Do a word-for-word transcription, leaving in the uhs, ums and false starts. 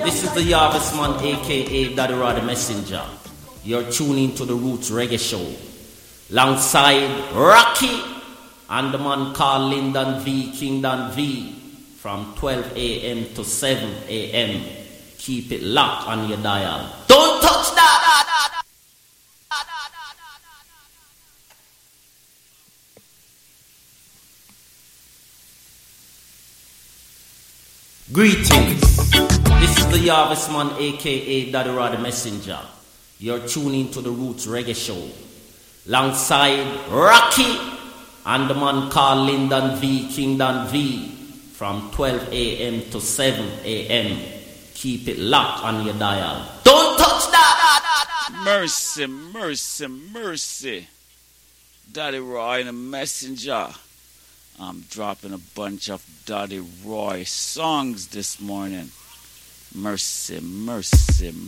This is the Harvest Man, aka Daddy Rod the Messenger. You're tuning to the Roots Reggae Show. Alongside Rocky and the man called Lyndon V, Kingdom V, from twelve a.m. to seven a.m. Keep it locked on your dial. Don't touch that! Greetings. This is the Harvest Man, aka Daddy Rod the Messenger. You're tuning to the Roots Reggae Show. Alongside Rocky and the man called Lyndon V, Kingdom V, from twelve a.m. to seven a.m. Keep it locked on your dial. Don't touch that! Mercy, mercy, mercy. Daddy Roy the Messenger. I'm dropping a bunch of Daddy Roy songs this morning. Mercy, mercy,